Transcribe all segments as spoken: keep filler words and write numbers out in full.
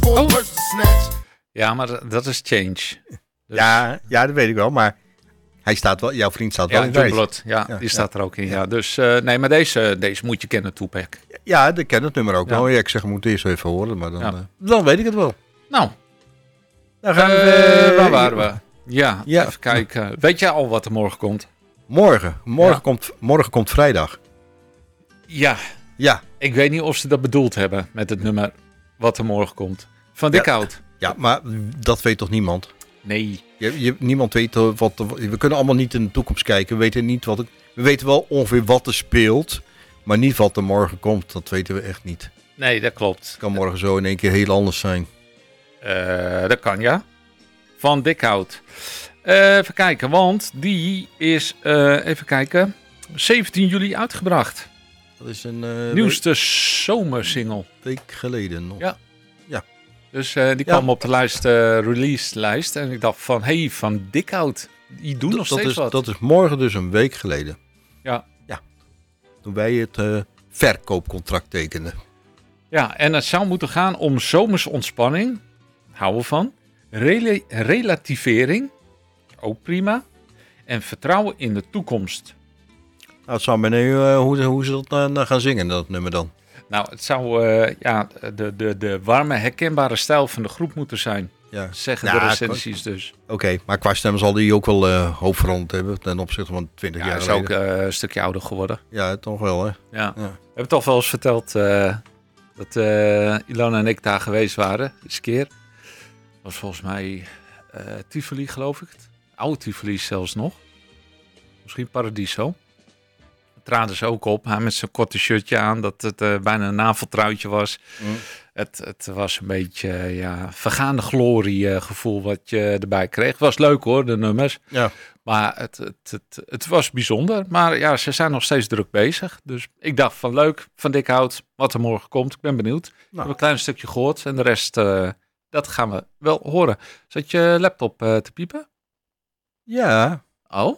Oh. Ja, maar dat is Change. Dus... Ja, ja, dat weet ik wel, maar hij staat wel, jouw vriend staat wel ja, in het lijst. Blood, ja, ja, die ja. staat er ook in. Ja. Dus uh, nee, maar deze, deze moet je kennen, Tupac. Ja, ik ken het nummer ook ja. wel. Ja, ik zeg, ik moet het eerst even horen, maar dan, ja. uh, dan weet ik het wel. Nou, dan gaan uh, we, uh, waar waren we? Ja, ja, even kijken. Weet jij al wat er morgen komt? Morgen. Morgen, ja. komt, morgen komt vrijdag. Ja. Ja. Ik weet niet of ze dat bedoeld hebben met het nummer wat er morgen komt. Van Dikhout. Ja, ja, maar dat weet toch niemand? Nee. Je, je, niemand weet wat... We kunnen allemaal niet in de toekomst kijken. We weten niet wat het... We weten wel ongeveer wat er speelt. Maar niet wat er morgen komt. Dat weten we echt niet. Nee, dat klopt. Het kan morgen zo in één keer heel anders zijn. Uh, dat kan, ja. Van Dikhout. Uh, even kijken, want die is... Uh, even kijken... zeventien juli uitgebracht. Dat is een... Uh, Nieuwste week, zomersingle. Week geleden nog. Ja. Ja. Dus uh, die kwam ja. op de lijst, uh, release-lijst. En ik dacht van, hé, hey, Van Dikhout. Die doen D- nog steeds is, wat. Dat is morgen dus een week geleden. Ja. Ja. Toen wij het uh, verkoopcontract tekenden. Ja, en het zou moeten gaan om zomersontspanning. Houden we van. Rel- relativering. Ook prima. En vertrouwen in de toekomst. Nou, het zou benieuwen uh, hoe, hoe ze dat uh, gaan zingen, dat nummer dan. Nou, het zou uh, ja, de, de, de warme, herkenbare stijl van de groep moeten zijn. Ja. Zeggen ja, de recensies dus. Oké, okay, maar qua stem zal die ook wel uh, hoop veranderd hebben ten opzichte van twintig ja, jaar geleden. geleden. Hij is ook uh, een stukje ouder geworden. Ja, toch wel, hè? Ja. ja. We hebben toch wel eens verteld uh, dat uh, Ilona en ik daar geweest waren. Eens een keer. Dat was volgens mij uh, Tivoli, geloof ik. Oude Tivoli zelfs nog. Misschien Paradiso. Traden ze ook op, hij met zijn korte shirtje aan, dat het uh, bijna een naveltruitje was. Mm. Het, het was een beetje uh, ja, vergaande glorie uh, gevoel wat je erbij kreeg. Het was leuk hoor, de nummers. Ja. Maar het, het, het, het was bijzonder. Maar ja, ze zijn nog steeds druk bezig. Dus ik dacht van leuk, Van Dikhout, wat er morgen komt. Ik ben benieuwd. Nou. Ik heb een klein stukje gehoord en de rest, uh, dat gaan we wel horen. Zat je laptop uh, te piepen? Ja. Oh?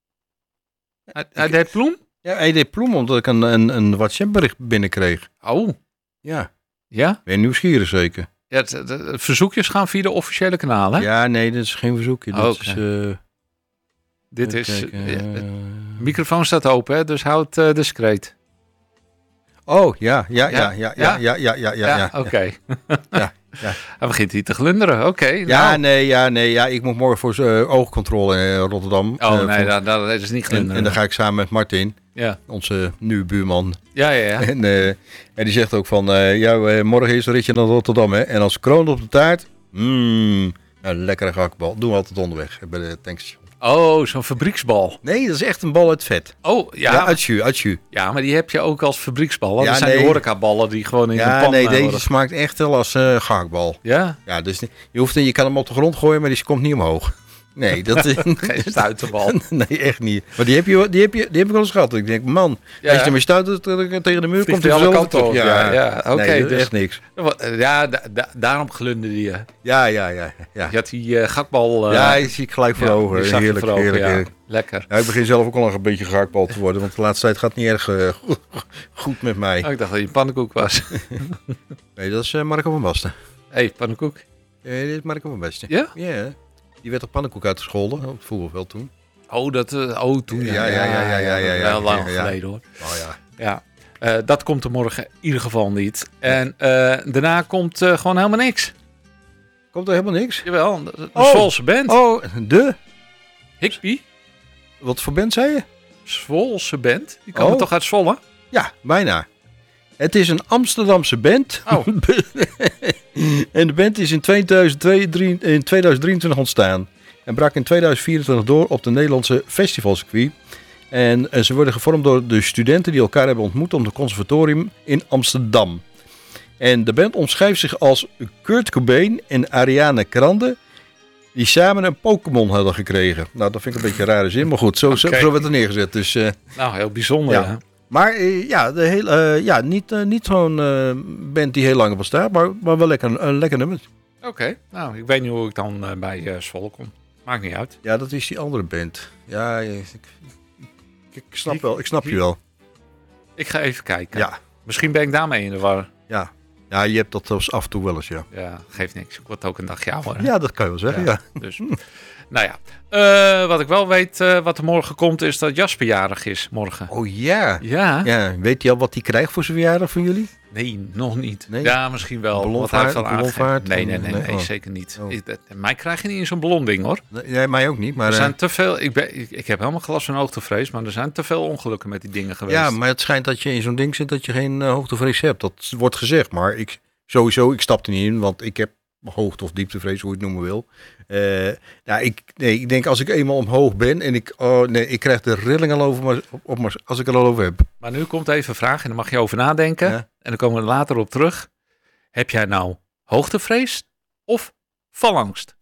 Hij, hij deed ploem? Ja, hij deed ploem omdat ik een, een, een WhatsApp-bericht binnenkreeg. Oh. Ja. Ja? Ben je nieuwsgierig zeker? Ja, het, het, het verzoekjes gaan via de officiële kanalen. Ja, nee, dit is geen verzoekje. Dit oh, okay. is... Uh, dit is... Kijken, uh, uh, de microfoon staat open, hè, dus houd uh, discreet. Oh, ja, ja, ja, ja, ja, ja, ja, ja, ja. ja, ja Oké. Okay. ja, ja. Hij begint hier te glunderen, oké. Okay, ja, nou. nee, ja, nee, ja, ik moet morgen voor zijn uh, oogcontrole in Rotterdam. Oh, uh, nee, dat, dat is niet glunderen. En, en dan ga ik samen met Martin, ja. onze nieuwe buurman. Ja, ja, ja. En, uh, en die zegt ook van, uh, ja, uh, morgen is een ritje naar Rotterdam, hè. En als kroon op de taart, mmm, een lekkere gehaktbal. Doen we altijd onderweg bij de tankstation. Oh, zo'n fabrieksbal. Nee, dat is echt een bal uit vet. Oh, ja. Ja, uit jus, uit jus. Ja, maar die heb je ook als fabrieksbal. Ja, dat zijn nee. die horecaballen die gewoon in ja, de pan nee, deze worden. smaakt echt wel als uh, gehaktbal. Ja? Ja, dus je, hoeft, je kan hem op de grond gooien, maar die komt niet omhoog. Nee, dat is... Geen stuiterbal. Nee, echt niet. Maar die heb je, die heb je, die heb ik wel eens gehad. Ik denk, man, ja. als je ermee stuit tegen de muur, vliegt komt hij alle kanten op. Ja, ja, ja. Oké. Okay, nee, dus, echt niks. Ja, da, da, daarom glunderde je. Ja, ja, ja. ja. Je had die uh, gakbal... Uh, ja, die zie ik gelijk voor ja, ogen. Heerlijk, voor ogen, heerlijk, ja. heerlijk. Lekker. Ja, ik begin zelf ook al een beetje gehaktbal te worden, want de laatste tijd gaat het niet erg uh, goed met mij. Oh, ik dacht dat je een pannenkoek was. Nee, dat is uh, Marco van Basten. Hé, hey, pannenkoek. Ja, dit is Marco van Basten. Ja? Ja. Die werd op pannenkoek uitgescholden, dat voelde ik wel toen. Oh, dat, uh, oh toen ja. Ja, ja, ja, ja, ja. ja, ja, wel lang ja, ja. geleden hoor. Oh ja. Ja, uh, dat komt er morgen in ieder geval niet. En uh, daarna komt uh, gewoon helemaal niks. Komt er helemaal niks? Jawel, de, de oh. Zwolse band. Oh, de? Higbie. Wat voor band zei je? Zwolse band. Die komen oh. toch uit Zwolle? Ja, bijna. Het is een Amsterdamse band. Oh. En de band is in tweeduizend drieëntwintig ontstaan. En brak in tweeduizend vierentwintig door op de Nederlandse festivalcircuit. En, en ze worden gevormd door de studenten die elkaar hebben ontmoet op het conservatorium in Amsterdam. En de band omschrijft zich als Kurt Cobain en Ariana Grande, die samen een Pokémon hadden gekregen. Nou, dat vind ik een beetje een rare zin, maar goed, zo, okay. zo, zo werd het neergezet. Dus, uh, nou, heel bijzonder. Ja. Hè? Maar uh, ja, de heel, uh, ja, niet, uh, niet zo'n uh, band die heel lang op staat, maar, maar wel lekker, een lekker nummer. Oké, okay. Nou, ik weet niet hoe ik dan uh, bij uh, Zwolle kom. Maakt niet uit. Ja, dat is die andere band. Ja, ik, ik, ik snap, wel, ik snap je wel. Ik ga even kijken. Ja. Misschien ben ik daarmee in de war. Ja. Ja, je hebt dat als af en toe wel eens, ja. Ja, geeft niks. Ik word ook een dagje ouder. Hè? Ja, dat kan je wel zeggen, ja. ja. Dus, nou ja, uh, wat ik wel weet, uh, wat er morgen komt, is dat Jasper jarig is morgen. Oh ja. Ja. ja. Weet je al wat hij krijgt voor zijn verjaardag van jullie? Nee, nog niet. Nee? Ja, misschien wel. Ballonvaart? Wat hij Ballonvaart? nee, nee, nee, nee, nee oh. zeker niet. Oh. Ik, dat, mij krijg je niet in zo'n ballonding, hoor. Nee, mij ook niet. Maar, er zijn uh... te veel, ik, ben, ik, ik heb helemaal gelast van hoogtevrees, maar er zijn te veel ongelukken met die dingen geweest. Ja, maar het schijnt dat je in zo'n ding zit dat je geen uh, hoogtevrees hebt. Dat wordt gezegd, maar ik sowieso, ik stap er niet in, want ik heb hoogte- of dieptevrees, hoe je het noemen wil. Uh, nou, ik, nee, ik denk als ik eenmaal omhoog ben en ik, oh, nee, ik krijg de rilling al over, maar, op, maar als ik er al over heb. Maar nu komt even een vraag en dan mag je over nadenken. Ja. En dan komen we later op terug. Heb jij nou hoogtevrees of valangst?